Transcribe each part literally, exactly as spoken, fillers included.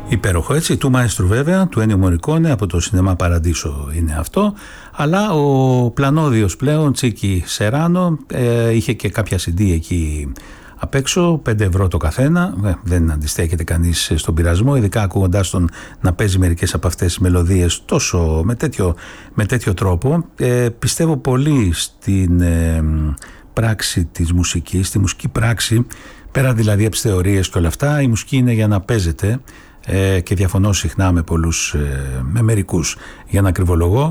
Υπέροχο, έτσι, του Μαέστρου βέβαια, του Ένιο Μωρικόνε, από το Σινεμά Παραντήσο είναι αυτό, αλλά ο πλανόδιος πλέον Τσίκι Σεράνο ε, είχε και κάποια σι ντι εκεί απ' έξω, πέντε ευρώ το καθένα, ε, δεν αντιστέκεται κανείς στον πειρασμό, ειδικά ακούγοντάς τον να παίζει μερικές από αυτές τις μελωδίες τόσο, με τέτοιο, με τέτοιο τρόπο. Ε, πιστεύω πολύ στην ε, πράξη της μουσικής, στη μουσική πράξη, πέρα δηλαδή από τις θεωρίες και όλα αυτά, η μουσική είναι για να παίζεται. Ε, και διαφωνώ συχνά με πολλούς, ε, με μερικούς για να κρυβολογώ,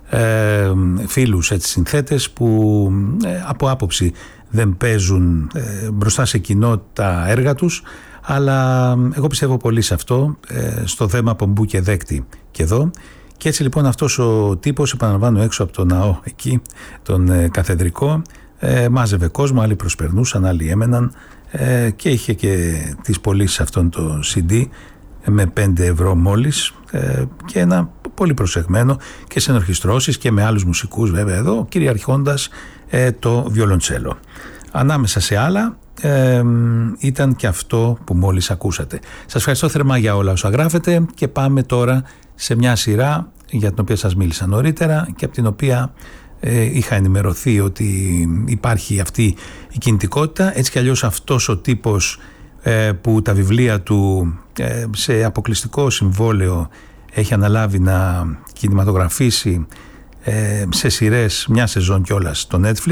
ε, φίλους έτσι, συνθέτες που ε, από άποψη δεν παίζουν ε, μπροστά σε κοινό τα έργα τους, αλλά εγώ πιστεύω πολύ σε αυτό, ε, στο θέμα πομπού και δέκτη και εδώ. Και έτσι λοιπόν αυτός ο τύπος, επαναλαμβάνω, έξω από το ναό εκεί, τον ε, καθεδρικό, ε, μάζευε κόσμο, άλλοι προσπερνούσαν, άλλοι έμεναν, ε, και είχε και τις πωλήσεις αυτών το σι ντι με πέντε ευρώ μόλις, ε, και ένα πολύ προσεγμένο και σε ενορχιστρώσεις και με άλλους μουσικούς βέβαια εδώ, κυριαρχώντας ε, το βιολοντσέλο. Ανάμεσα σε άλλα ε, ήταν και αυτό που μόλις ακούσατε. Σας ευχαριστώ θερμά για όλα όσα γράφετε και πάμε τώρα σε μια σειρά για την οποία σας μίλησα νωρίτερα και από την οποία ε, είχα ενημερωθεί ότι υπάρχει αυτή η κινητικότητα. Έτσι κι αλλιώς αυτός ο τύπος που τα βιβλία του σε αποκλειστικό συμβόλαιο έχει αναλάβει να κινηματογραφήσει σε σειρές μια σεζόν κιόλας στο Netflix,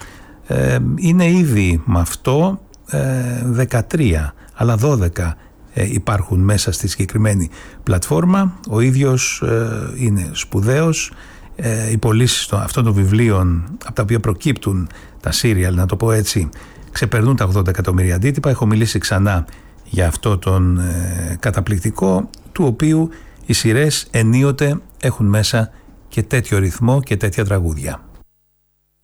είναι ήδη με αυτό δεκατρία, αλλά δώδεκα υπάρχουν μέσα στη συγκεκριμένη πλατφόρμα. Ο ίδιος είναι σπουδαίος. Οι πωλήσεις αυτών των βιβλίων, από τα οποία προκύπτουν τα σύριαλ, να το πω έτσι, ξεπερνούν τα ογδόντα εκατομμύρια αντίτυπα. Έχω μιλήσει ξανά για αυτό τον ε, καταπληκτικό, του οποίου οι σειρές ενίοτε έχουν μέσα και τέτοιο ρυθμό και τέτοια τραγούδια.